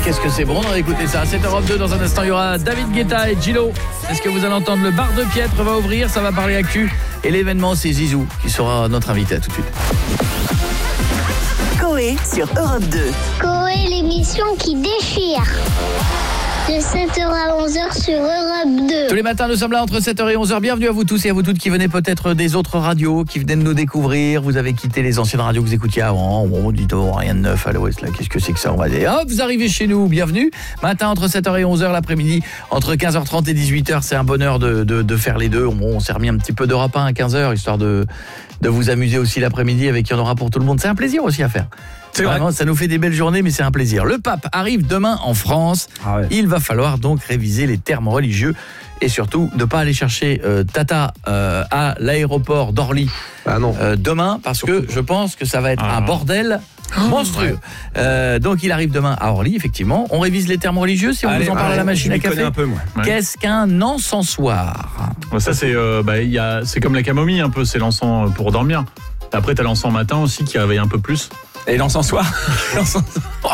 qu'est-ce que c'est bon, on va écouter ça. C'est Europe 2, dans un instant, il y aura David Guetta et Gillo. Est-ce que vous allez entendre le bar de Piètre va ouvrir, ça va parler actu. Et l'événement, c'est Zizou qui sera notre invité. À tout de suite. Coé sur Europe 2. Coé, l'émission qui déchire. De 7h à 11h sur Europe 2. Tous les matins, nous sommes là entre 7h et 11h. Bienvenue à vous tous et à vous toutes qui venez peut-être des autres radios, qui venaient de nous découvrir. Vous avez quitté les anciennes radios que vous écoutiez avant. Bon, dites rien de neuf à l'ouest, là. Qu'est-ce que c'est que ça? On va dire, hop, vous arrivez chez nous. Bienvenue. Matin entre 7h et 11h, l'après-midi, entre 15h30 et 18h. C'est un bonheur de faire les deux. On s'est remis un petit peu de rapin à 15h, histoire de vous amuser aussi l'après-midi avec Il y en aura pour tout le monde. C'est un plaisir aussi à faire. C'est vraiment, vrai. Ça nous fait des belles journées, mais c'est un plaisir. Le pape arrive demain en France. Ah ouais. Il va falloir donc réviser les termes religieux et surtout ne pas aller chercher Tata à l'aéroport d'Orly demain, parce que je pense que ça va être un bordel monstrueux. Ouais. Donc il arrive demain à Orly, effectivement. On révise les termes religieux, si on vous en parle à la machine à café. Un peu, moi. Ouais. Qu'est-ce qu'un encensoir? Ça, c'est comme la camomille un peu, c'est l'encens pour dormir. Après, t'as l'encens matin aussi qui réveille un peu plus. Et l'encensoir.